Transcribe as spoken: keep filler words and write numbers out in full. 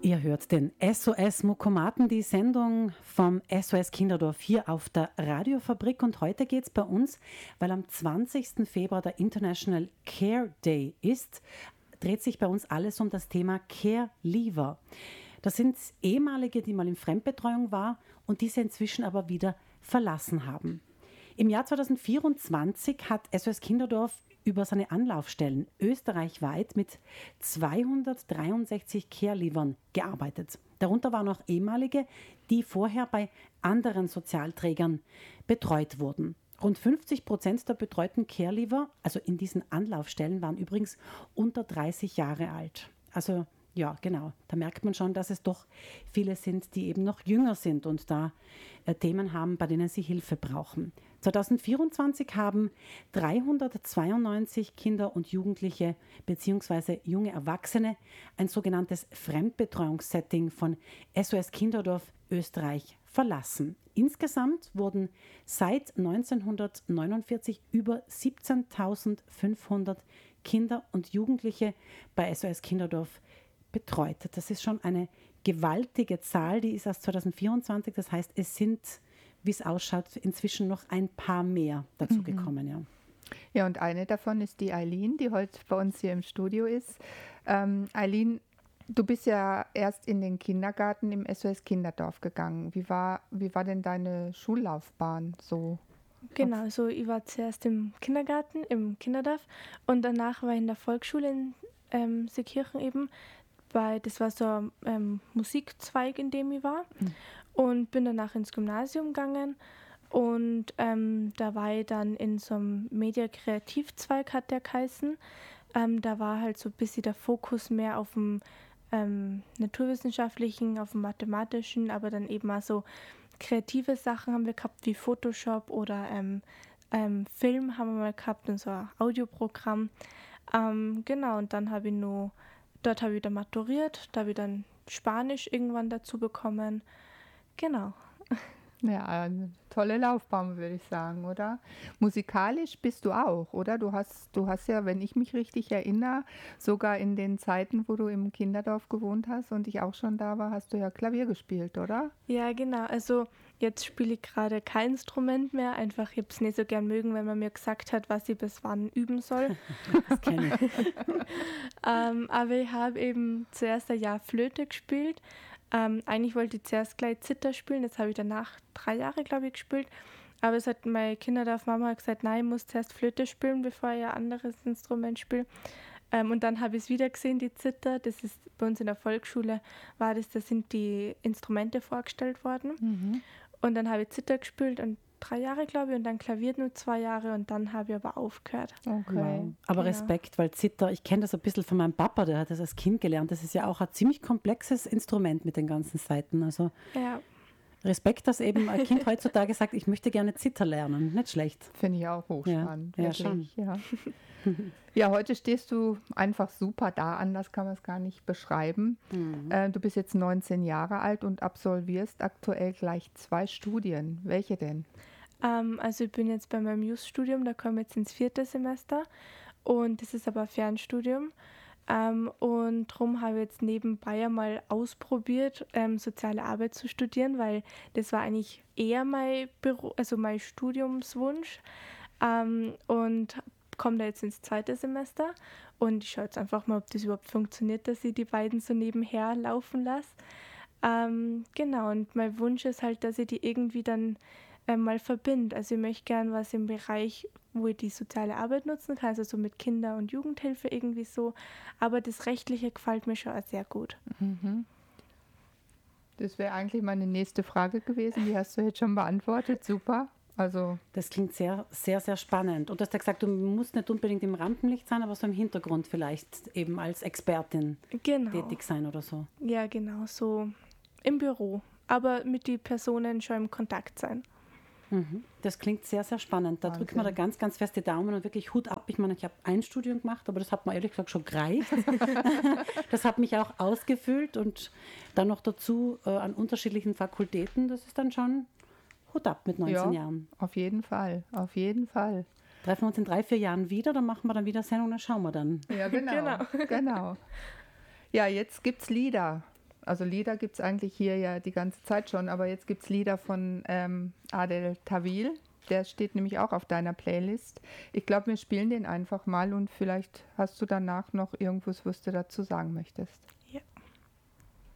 Ihr hört den S O S Mukomaten, die Sendung vom S O S Kinderdorf hier auf der Radiofabrik. Und heute geht es bei uns, weil am zwanzigsten Februar der International Care Day ist, dreht sich bei uns alles um das Thema Care Leaver. Das sind ehemalige, die mal in Fremdbetreuung waren und diese inzwischen aber wieder verlassen haben. Im Jahr zweitausendvierundzwanzig hat S O S Kinderdorf über seine Anlaufstellen österreichweit mit zweihundertdreiundsechzig Care-Leavern gearbeitet. Darunter waren auch ehemalige, die vorher bei anderen Sozialträgern betreut wurden. Rund fünfzig Prozent der betreuten Care-Leaver, also in diesen Anlaufstellen, waren übrigens unter dreißig Jahre alt. Also ja, genau, da merkt man schon, dass es doch viele sind, die eben noch jünger sind und da äh, Themen haben, bei denen sie Hilfe brauchen. zweitausendvierundzwanzig haben dreihundertzweiundneunzig Kinder und Jugendliche bzw. junge Erwachsene ein sogenanntes Fremdbetreuungssetting von S O S Kinderdorf Österreich verlassen. Insgesamt wurden seit neunzehnhundertneunundvierzig über siebzehntausendfünfhundert Kinder und Jugendliche bei S O S Kinderdorf betreut. Das ist schon eine gewaltige Zahl, die ist erst zweitausendvierundzwanzig, das heißt, es sind, wie es ausschaut, inzwischen noch ein paar mehr dazu mhm. gekommen. Ja. Ja, und eine davon ist die Eileen, die heute bei uns hier im Studio ist. Ähm, Eileen, du bist ja erst in den Kindergarten im S O S Kinderdorf gegangen. Wie war, wie war denn deine Schullaufbahn so? Genau, also ich war zuerst im Kindergarten, im Kinderdorf und danach war ich in der Volksschule in ähm, Seekirchen eben. Bei, das war so ein ähm, Musikzweig, in dem ich war. Mhm. Und bin danach ins Gymnasium gegangen. Und ähm, da war ich dann in so einem Media-Kreativzweig, hat der geheißen. Ähm, da war halt so ein bisschen der Fokus mehr auf dem ähm, naturwissenschaftlichen, auf dem mathematischen, aber dann eben auch so kreative Sachen haben wir gehabt, wie Photoshop oder ähm, ähm, Film haben wir mal gehabt und so ein Audioprogramm. Ähm, genau, und dann habe ich noch Dort habe ich dann maturiert, da habe ich dann Spanisch irgendwann dazu bekommen. Genau. Ja, eine tolle Laufbahn, würde ich sagen, oder? Musikalisch bist du auch, oder? Du hast, du hast ja, wenn ich mich richtig erinnere, sogar in den Zeiten, wo du im Kinderdorf gewohnt hast und ich auch schon da war, hast du ja Klavier gespielt, oder? Ja, genau. Also jetzt spiele ich gerade kein Instrument mehr. Einfach, ich habe es nicht so gern mögen, wenn man mir gesagt hat, was ich bis wann üben soll. Das kenne ich. ähm, aber ich habe eben zuerst ein Jahr Flöte gespielt. Ähm, eigentlich wollte ich zuerst gleich Zither spielen, das habe ich danach drei Jahre, glaube ich, gespielt. Aber es hat meine Kinderdorf-Mama gesagt, nein, ich muss zuerst Flöte spielen, bevor ich ein anderes Instrument spiele. Ähm, und dann habe ich es wieder gesehen, die Zither. Das ist bei uns in der Volksschule, war das, da sind die Instrumente vorgestellt worden. Mhm. Und dann habe ich Zither gespielt und drei Jahre, glaube ich, und dann Klavier nur zwei Jahre und dann habe ich aber aufgehört. Okay. Wow. Aber genau. Respekt, weil Zither, ich kenne das ein bisschen von meinem Papa, der hat das als Kind gelernt. Das ist ja auch ein ziemlich komplexes Instrument mit den ganzen Saiten. Also ja. Respekt, dass eben ein Kind heutzutage sagt, ich möchte gerne Zither lernen. Nicht schlecht. Finde ich auch hochspannend. Ja, ja schon. Ja. Ja, heute stehst du einfach super da, anders kann man es gar nicht beschreiben. Mhm. Äh, du bist jetzt neunzehn Jahre alt und absolvierst aktuell gleich zwei Studien. Welche denn? Ähm, also ich bin jetzt bei meinem Just-Studium, da komme ich jetzt ins vierte Semester und das ist aber ein Fernstudium. Ähm, und darum habe ich jetzt nebenbei einmal ausprobiert, ähm, soziale Arbeit zu studieren, weil das war eigentlich eher mein, Büro, also mein Studiumswunsch. Ähm, und komme da jetzt ins zweite Semester und ich schaue jetzt einfach mal, ob das überhaupt funktioniert, dass ich die beiden so nebenher laufen lasse. Ähm, genau, und mein Wunsch ist halt, dass ich die irgendwie dann äh, mal verbinde. Also ich möchte gern was im Bereich, wo ich die soziale Arbeit nutzen kann, also so mit Kinder- und Jugendhilfe irgendwie so. Aber das Rechtliche gefällt mir schon sehr gut. Mhm. Das wäre eigentlich meine nächste Frage gewesen, die hast du jetzt schon beantwortet, super. Also das klingt sehr, sehr, sehr spannend. Und du hast ja gesagt, du musst nicht unbedingt im Rampenlicht sein, aber so im Hintergrund vielleicht eben als Expertin genau. tätig sein oder so. Ja, genau, so im Büro, aber mit den Personen schon im Kontakt sein. Mhm. Das klingt sehr, sehr spannend. Da okay. drückt man da ganz, ganz fest die Daumen und wirklich Hut ab. Ich meine, ich habe ein Studium gemacht, aber das hat mir ehrlich gesagt schon gereicht. Das hat mich auch ausgefüllt und dann noch dazu äh, an unterschiedlichen Fakultäten. Das ist dann schon Hut ab mit neunzehn ja, Jahren. Auf jeden Fall, auf jeden Fall. Treffen wir uns in drei, vier Jahren wieder, dann machen wir dann wieder Sendung, dann schauen wir dann. Ja, genau, genau. genau. Ja, jetzt gibt's Lieder. Also Lieder gibt es eigentlich hier ja die ganze Zeit schon, aber jetzt gibt es Lieder von ähm, Adel Tawil. Der steht nämlich auch auf deiner Playlist. Ich glaube, wir spielen den einfach mal und vielleicht hast du danach noch irgendwas, was du dazu sagen möchtest.